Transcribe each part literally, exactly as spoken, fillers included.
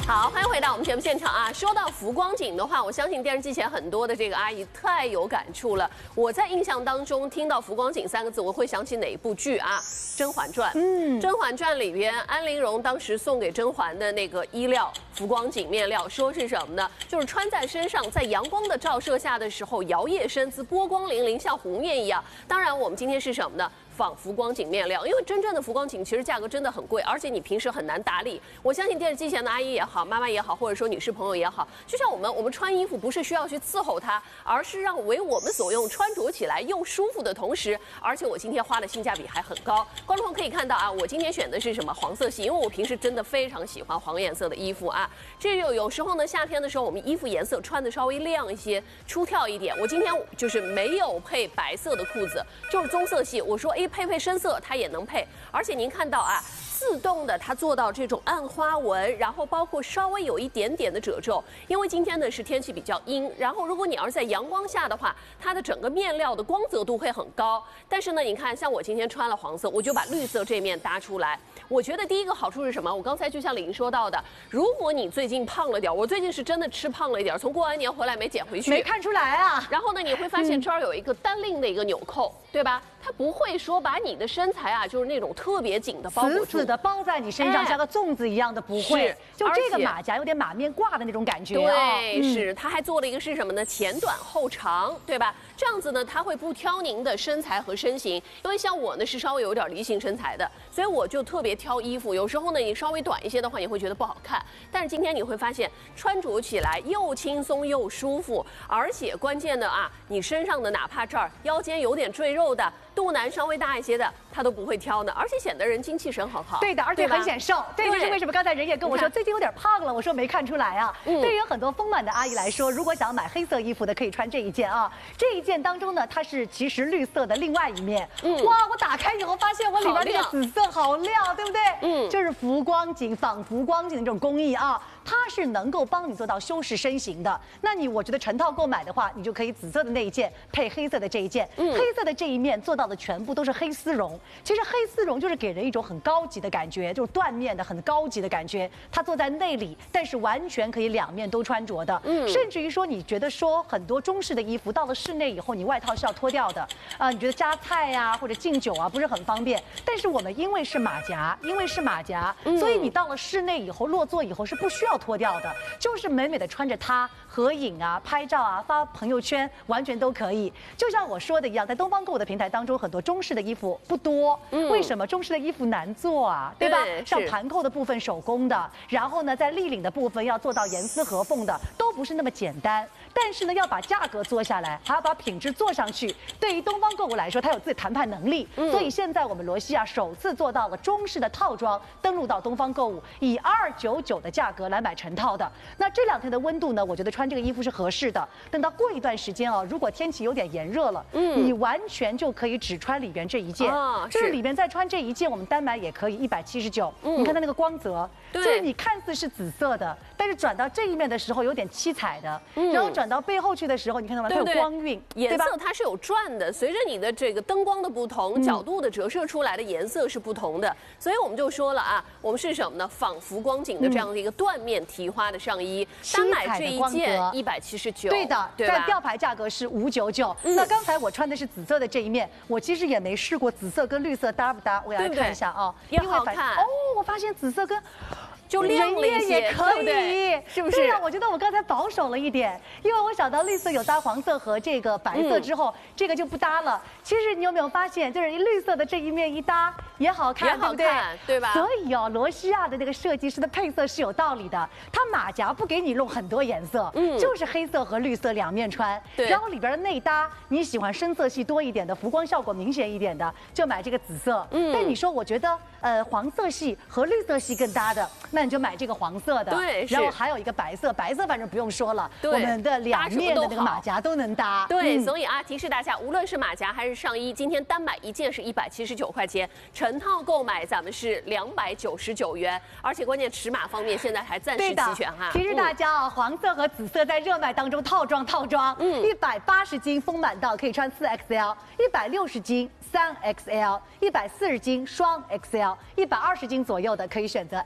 好，欢迎回到我们节目现场啊！说到浮光景的话，我相信电视机前很多的这个阿姨太有感触了。我在印象当中听到浮光景三个字，我会想起哪一部剧啊？《甄嬛传》。嗯，《甄嬛传》里边，安陵容当时送给甄嬛的那个衣料浮光景面料，说是什么呢？就是穿在身上，在阳光的照射下的时候，摇曳身姿，波光粼粼，像湖面一样。当然，我们今天是什么呢？仿浮光景面料，因为真正的浮光景其实价格真的很贵，而且你平时很难打理。我相信电视机前的阿姨也好，妈妈也好，或者说女士朋友也好，就像我们我们穿衣服不是需要去伺候它，而是让为我们所用，穿着起来又舒服的同时，而且我今天花的性价比还很高。观众可以看到啊，我今天选的是什么黄色系，因为我平时真的非常喜欢黄颜色的衣服啊。这有有时候呢，夏天的时候我们衣服颜色穿的稍微亮一些，出挑一点。我今天就是没有配白色的裤子，就是棕色系。我说哎，配配深色。它也能配，而且您看到啊，自动的它做到这种暗花纹，然后包括稍微有一点点的褶皱。因为今天呢是天气比较阴，然后如果你要是在阳光下的话，它的整个面料的光泽度会很高。但是呢，你看像我今天穿了黄色，我就把绿色这面搭出来。我觉得第一个好处是什么？我刚才就像李莹说到的，如果你最近胖了点，我最近是真的吃胖了一点，从过完年回来没减回去， 没看出来啊。 然后呢，你会发现这儿有一个单令的一个纽扣，对吧？它不会说把你的身材啊，就是那种特别紧的包裹住， 死死的包在你身上，像个粽子一样的，不会。就这个马甲有点马面褂的那种感觉。 对，是。它还做了一个是什么呢？前短后长，对吧？这样子呢，它会不挑您的身材和身形。因为像我呢是稍微有点梨形身材的，所以我就特别挑衣服。有时候呢，你稍微短一些的话，你会觉得不好看。但是今天你会发现，穿着起来又轻松又舒服，而且关键的啊，你身上的哪怕这儿腰间有点赘肉的，肚腩稍微大一些的，他都不会挑呢，而且显得人精气神很好。 对的，而且很显瘦。对，这是为什么刚才人也跟我说最近有点胖了，我说没看出来啊。嗯、对于很多丰满的阿姨来说，如果想买黑色衣服的，可以穿这一件啊。这一件当中呢，它是其实绿色的另外一面。嗯，哇，我打开以后发现我里边那个紫色好亮，对不对？嗯，就是浮光景仿浮光景的这种工艺啊。它是能够帮你做到修饰身形的。那你我觉得成套购买的话，你就可以紫色的那一件配黑色的这一件。嗯，黑色的这一面做到的全部都是黑丝绒。其实黑丝绒就是给人一种很高级的感觉，就是缎面的很高级的感觉。它做在内里，但是完全可以两面都穿着的。嗯，甚至于说你觉得说很多中式的衣服到了室内以后，你外套是要脱掉的。啊、呃，你觉得夹菜呀、啊、或者敬酒啊不是很方便。但是我们因为是马甲，因为是马甲，嗯、所以你到了室内以后落座以后是不需要脱掉的，就是美美的穿着它合影啊、拍照啊、发朋友圈，完全都可以。就像我说的一样，在东方购物的平台当中，很多中式的衣服不多，嗯、为什么中式的衣服难做啊？对吧？对，像盘扣的部分手工的，然后呢，在立领的部分要做到严丝合缝的，都不是那么简单。但是呢，要把价格做下来，还要把品质做上去。对于东方购物来说，它有自己谈判能力。嗯、所以现在我们罗西亚首次做到了中式的套装，登录到东方购物，以二九九的价格来买成套的。那这两天的温度呢，我觉得穿这个衣服是合适的。等到过一段时间啊，如果天气有点炎热了，嗯，你完全就可以只穿里边这一件，哦、就是里边再穿这一件，我们单买也可以一百七十九。你看它那个光泽，就是你看似是紫色的，但是转到这一面的时候有点七彩的，嗯、然后转到背后去的时候，你看到吗？它有光晕， 颜色它是有转的，随着你的这个灯光的不同，角度的折射出来的颜色是不同的。所以我们就说了啊，我们是什么呢？仿浮光景的这样的一个缎面提花的上衣，单买这一件一百七十九， 对的，对在吊牌价格是五九九。那刚才我穿的是紫色的这一面，我其实也没试过紫色跟绿色搭不搭，我要来看一下啊， 也好看哦。我发现紫色跟就亮了一些， 也可以， 对是不是？ 对呀，我觉得我刚才保守了一点，因为我想到绿色有搭黄色和这个白色之后，嗯、这个就不搭了。其实你有没有发现，就是绿色的这一面一搭也好看， 也好看，对不对？对吧？ 所以哦，罗西亚的那个设计师的配色是有道理的，它马甲不给你弄很多颜色，嗯，就是黑色和绿色两面穿，对。然后里边的内搭，你喜欢深色系多一点的，浮光效果明显一点的，就买这个紫色。嗯。但你说，我觉得呃黄色系和绿色系更搭的。那你就买这个黄色的， 对， 然后还有一个白色，白色反正不用说了，我们的两面的那个马甲都能搭。 对，嗯、所以啊，提示大家，无论是马甲还是上衣，今天单买一件是一百七十九块钱，成套购买咱们是两百九十九元，而且关键尺码方面现在还暂时齐全哈。 提示大家啊，嗯、黄色和紫色在热卖当中套装套装，嗯，一百八十斤丰满到可以穿四 X L， 一百六十斤三 X L， 一百四十斤双 X L， 一百二十斤左右的可以选择 X L 码。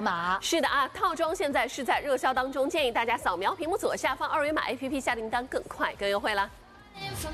码。 是的啊，套装现在是在热销当中，建议大家扫描屏幕左下方二维码 A P P 下订单更快更优惠啦。